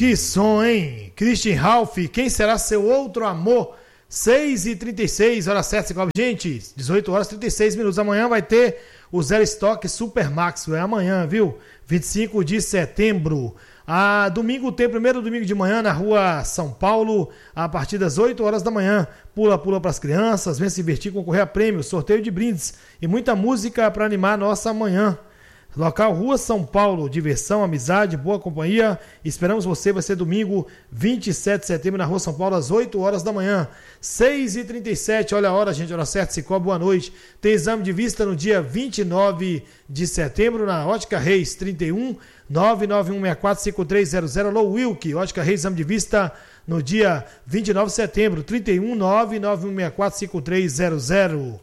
Que som, hein? Christian Ralph, quem será seu outro amor? 6h36, hora certa, gente, 18 horas e 36 minutos. Amanhã vai ter o Zero Stock Super Max, é amanhã, viu? 25 de setembro. Domingo tem primeiro domingo de manhã na rua São Paulo, a partir das 8 horas da manhã. Pula para as crianças, vem se divertir, concorrer a prêmios, sorteio de brindes e muita música para animar a nossa manhã. Local Rua São Paulo, diversão, amizade, boa companhia. Esperamos você, vai ser domingo 27 de setembro na Rua São Paulo às 8 horas da manhã. 6h37, olha a hora, gente, hora certa, Cicó, boa noite. Tem exame de vista no dia 29 de setembro na Ótica Reis, 31 991645300. Alô, Wilk, Ótica Reis, exame de vista no dia 29 de setembro, 31 991645300.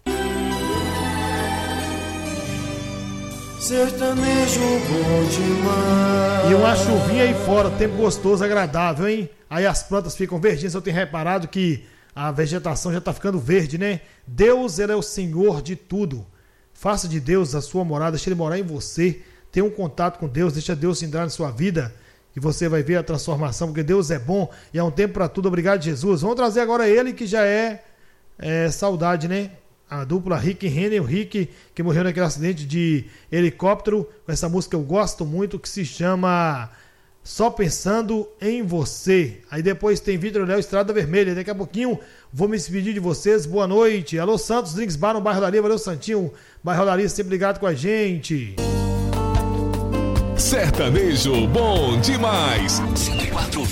Sertanejo bom demais. E uma chuvinha aí fora, tempo gostoso, agradável, hein? Aí as plantas ficam verdinhas. Eu tenho reparado que a vegetação já tá ficando verde, né? Deus, ele é o Senhor de tudo. Faça de Deus a sua morada, deixa ele morar em você. Tenha um contato com Deus, deixa Deus entrar na sua vida e você vai ver a transformação, porque Deus é bom e é um tempo para tudo. Obrigado, Jesus. Vamos trazer agora ele que já é saudade, né? A dupla Rick e Renner, o Rick que morreu naquele acidente de helicóptero, com essa música eu gosto muito, que se chama Só Pensando em Você. Aí depois tem Vitor Léo, Estrada Vermelha. Daqui a pouquinho vou me despedir de vocês. Boa noite. Alô, Santos Drinks Bar no Bairro Laria. Valeu, Santinho. Bairro Laria sempre ligado com a gente. Sertanejo bom demais. 104